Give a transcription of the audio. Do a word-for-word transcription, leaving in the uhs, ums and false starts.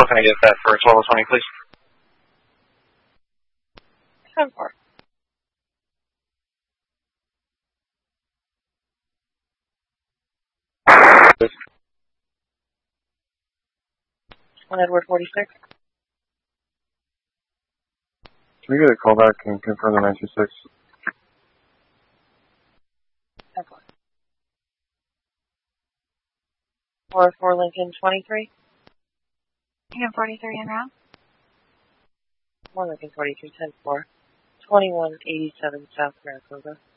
What can I get that for twelve twenty, please? ten four. One Edward forty-six. Can we get a call back and confirm the nine two six? ten four. four four Lincoln twenty-three. Lincoln forty-three en route. one Lincoln forty-three, ten four. twenty-one eighty-seven South Maricopa.